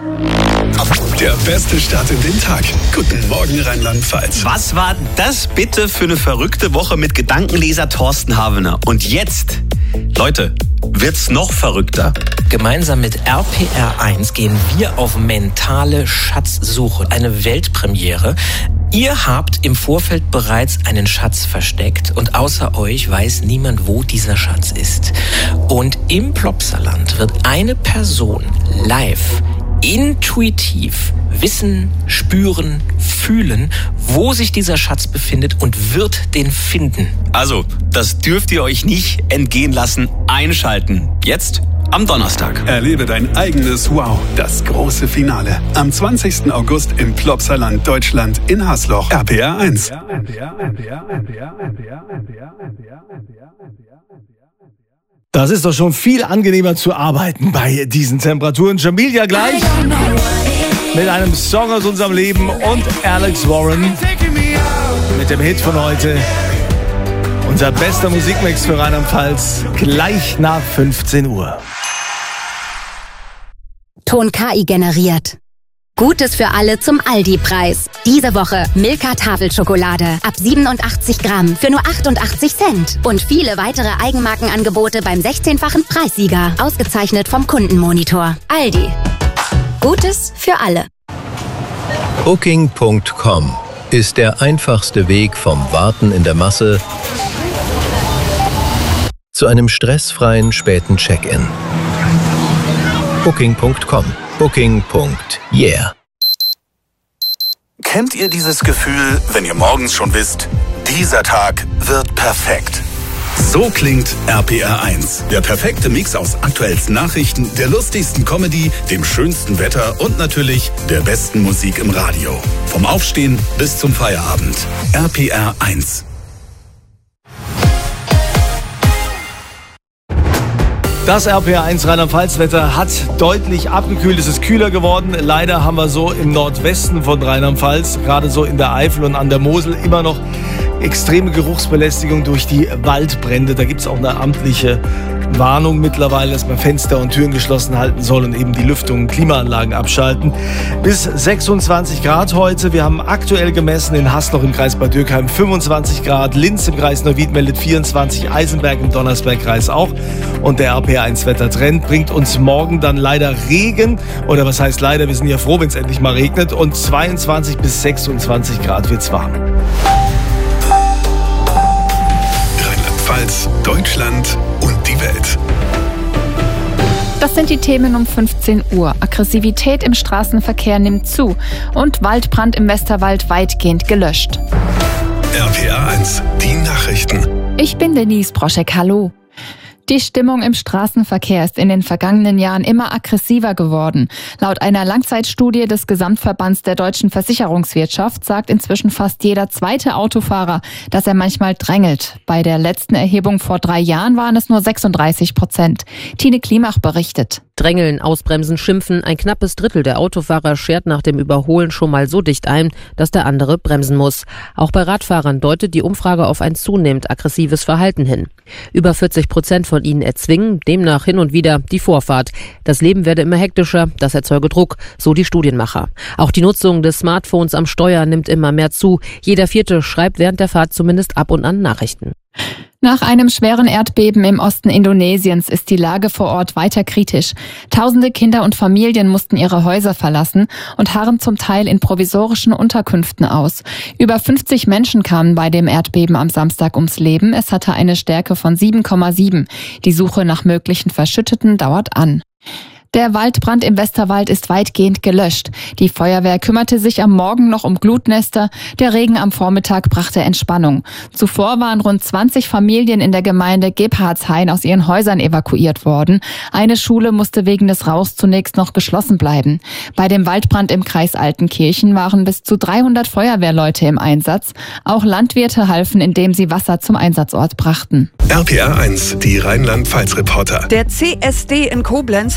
Der beste Start in den Tag. Guten Morgen, Rheinland-Pfalz. Was war das bitte für eine verrückte Woche mit Gedankenleser Thorsten Havener? Und jetzt, Leute, wird's noch verrückter. Gemeinsam mit RPR1 gehen wir auf mentale Schatzsuche. Eine Weltpremiere. Ihr habt im Vorfeld bereits einen Schatz versteckt und außer euch weiß niemand, wo dieser Schatz ist. Und im Plopsaland wird eine Person live intuitiv wissen, spüren, fühlen, wo sich dieser Schatz befindet und wird den finden. Also, das dürft ihr euch nicht entgehen lassen. Einschalten. Jetzt am Donnerstag. Erlebe dein eigenes Wow, das große Finale. Am 20. August im Plopsaland Deutschland in Hasloch. RPR1. Das ist doch schon viel angenehmer zu arbeiten bei diesen Temperaturen. Jamilia gleich mit einem Song aus unserem Leben und Alex Warren mit dem Hit von heute. Unser bester Musikmix für Rheinland-Pfalz gleich nach 15 Uhr. Ton KI generiert. Gutes für alle zum Aldi-Preis. Diese Woche Milka Tafelschokolade ab 87 Gramm für nur 88 Cent. Und viele weitere Eigenmarkenangebote beim 16-fachen Preissieger. Ausgezeichnet vom Kundenmonitor. Aldi. Gutes für alle. Booking.com ist der einfachste Weg vom Warten in der Masse zu einem stressfreien späten Check-in. Booking.com. Booking.yeah. Kennt ihr dieses Gefühl, wenn ihr morgens schon wisst, dieser Tag wird perfekt? So klingt RPR1. Der perfekte Mix aus aktuellsten Nachrichten, der lustigsten Comedy, dem schönsten Wetter und natürlich der besten Musik im Radio. Vom Aufstehen bis zum Feierabend. RPR1. Das RPR1 Rheinland-Pfalz-Wetter hat deutlich abgekühlt. Es ist kühler geworden. Leider haben wir so im Nordwesten von Rheinland-Pfalz, gerade so in der Eifel und an der Mosel, immer noch extreme Geruchsbelästigung durch die Waldbrände. Da gibt es auch eine amtliche Warnung mittlerweile, dass man Fenster und Türen geschlossen halten soll und eben die Lüftung und Klimaanlagen abschalten. Bis 26 Grad heute. Wir haben aktuell gemessen in Hasloch im Kreis Bad Dürkheim 25 Grad, Linz im Kreis Neuwied meldet 24, Eisenberg im Donnersbergkreis auch. Und der RPR1-Wettertrend bringt uns morgen dann leider Regen. Oder was heißt leider, wir sind ja froh, wenn es endlich mal regnet. Und 22 bis 26 Grad wird's warm. Rheinland-Pfalz, Deutschland und die Welt. Das sind die Themen um 15 Uhr. Aggressivität im Straßenverkehr nimmt zu und Waldbrand im Westerwald weitgehend gelöscht. RPR1, die Nachrichten. Ich bin Denise Broschek, hallo. Die Stimmung im Straßenverkehr ist in den vergangenen Jahren immer aggressiver geworden. Laut einer Langzeitstudie des Gesamtverbands der deutschen Versicherungswirtschaft sagt inzwischen fast jeder zweite Autofahrer, dass er manchmal drängelt. Bei der letzten Erhebung vor 3 Jahren waren es nur 36%. Tine Klimach berichtet. Drängeln, ausbremsen, schimpfen. Ein knappes Drittel der Autofahrer schert nach dem Überholen schon mal so dicht ein, dass der andere bremsen muss. Auch bei Radfahrern deutet die Umfrage auf ein zunehmend aggressives Verhalten hin. Über 40% von ihnen erzwingen demnach hin und wieder die Vorfahrt. Das Leben werde immer hektischer, das erzeuge Druck, so die Studienmacher. Auch die Nutzung des Smartphones am Steuer nimmt immer mehr zu. Jeder Vierte schreibt während der Fahrt zumindest ab und an Nachrichten. Nach einem schweren Erdbeben im Osten Indonesiens ist die Lage vor Ort weiter kritisch. Tausende Kinder und Familien mussten ihre Häuser verlassen und harren zum Teil in provisorischen Unterkünften aus. Über 50 Menschen kamen bei dem Erdbeben am Samstag ums Leben. Es hatte eine Stärke von 7,7. Die Suche nach möglichen Verschütteten dauert an. Der Waldbrand im Westerwald ist weitgehend gelöscht. Die Feuerwehr kümmerte sich am Morgen noch um Glutnester. Der Regen am Vormittag brachte Entspannung. Zuvor waren rund 20 Familien in der Gemeinde Gebhardshain aus ihren Häusern evakuiert worden. Eine Schule musste wegen des Rauchs zunächst noch geschlossen bleiben. Bei dem Waldbrand im Kreis Altenkirchen waren bis zu 300 Feuerwehrleute im Einsatz. Auch Landwirte halfen, indem sie Wasser zum Einsatzort brachten. RPR1, die Rheinland-Pfalz-Reporter. Der CSD in Koblenz hat am Samstag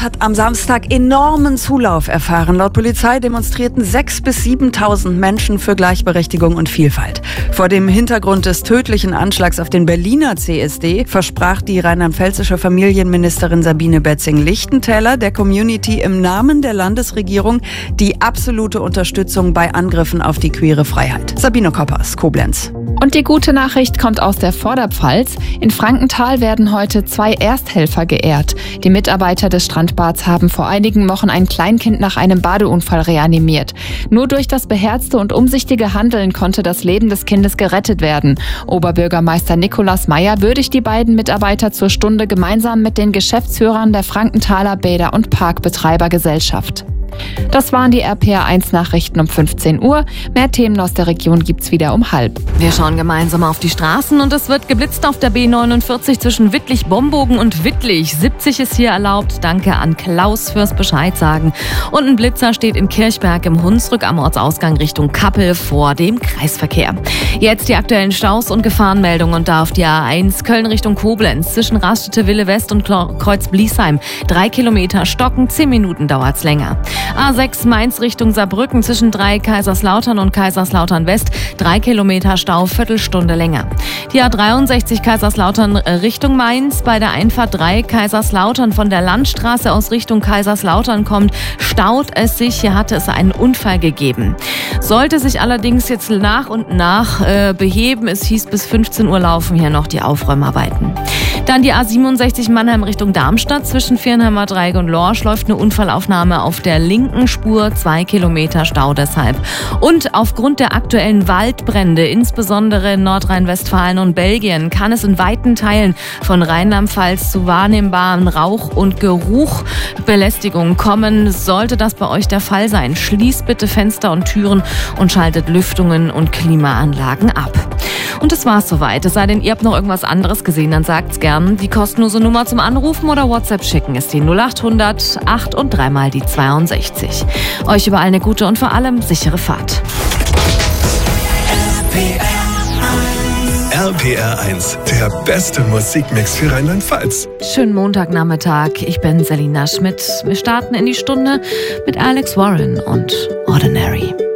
Samstag enormen Zulauf erfahren. Laut Polizei demonstrierten 6.000 bis 7.000 Menschen für Gleichberechtigung und Vielfalt. Vor dem Hintergrund des tödlichen Anschlags auf den Berliner CSD versprach die rheinland-pfälzische Familienministerin Sabine Betzing-Lichtentäler der Community im Namen der Landesregierung die absolute Unterstützung bei Angriffen auf die queere Freiheit. Sabine Koppers, Koblenz. Und die gute Nachricht kommt aus der Vorderpfalz. In Frankenthal werden heute 2 Ersthelfer geehrt. Die Mitarbeiter des Strandbads haben vor einigen Wochen ein Kleinkind nach einem Badeunfall reanimiert. Nur durch das beherzte und umsichtige Handeln konnte das Leben des Kindes gerettet werden. Oberbürgermeister Nikolaus Meyer würdigt die beiden Mitarbeiter zur Stunde gemeinsam mit den Geschäftsführern der Frankenthaler Bäder- und Parkbetreibergesellschaft. Das waren die RPR1-Nachrichten um 15 Uhr. Mehr Themen aus der Region gibt's wieder um 12:30. Wir schauen gemeinsam auf die Straßen und es wird geblitzt auf der B49 zwischen Wittlich-Bombogen und Wittlich. 70 ist hier erlaubt. Danke an Klaus fürs Bescheid sagen. Und ein Blitzer steht in Kirchberg im Hunsrück am Ortsausgang Richtung Kappel vor dem Kreisverkehr. Jetzt die aktuellen Staus und Gefahrenmeldungen und da auf die A1 Köln Richtung Koblenz zwischen Raststätte Wille West und Kreuz Bliesheim. 3 Kilometer stocken, 10 Minuten dauert's länger. A6 Mainz Richtung Saarbrücken zwischen 3 Kaiserslautern und Kaiserslautern West. 3 Kilometer Stau, Viertelstunde länger. Die A63 Kaiserslautern Richtung Mainz bei der Einfahrt 3 Kaiserslautern von der Landstraße aus Richtung Kaiserslautern kommt, staut es sich. Hier hatte es einen Unfall gegeben. Sollte sich allerdings jetzt nach und nach beheben. Es hieß, bis 15 Uhr laufen hier noch die Aufräumarbeiten. Dann die A67 Mannheim Richtung Darmstadt zwischen Viernheimer Dreieck und Lorsch läuft eine Unfallaufnahme auf der linken Spur, 2 Kilometer Stau deshalb. Und aufgrund der aktuellen Waldbrände, insbesondere in Nordrhein-Westfalen und Belgien, kann es in weiten Teilen von Rheinland-Pfalz zu wahrnehmbaren Rauch- und Geruchbelästigungen kommen. Sollte das bei euch der Fall sein, schließt bitte Fenster und Türen und schaltet Lüftungen und Klimaanlagen ab. Und das war's soweit. Es sei denn, ihr habt noch irgendwas anderes gesehen, dann sagt's gern. Die kostenlose Nummer zum Anrufen oder WhatsApp schicken ist die 0800 8 und 3 mal die 62. Euch überall eine gute und vor allem sichere Fahrt. RPR1, der beste Musikmix für Rheinland-Pfalz. Schönen Montagnachmittag, ich bin Selina Schmidt. Wir starten in die Stunde mit Alex Warren und Ordinary.